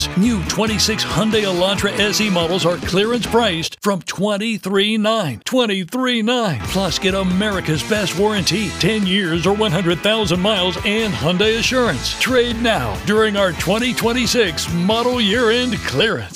New 26 Hyundai Elantra SE models are clearance priced from $23,900. $23,900. Plus, get America's best warranty, 10 years or 100,000 miles, and Hyundai Assurance. Trade now during our 2026 model year-end clearance.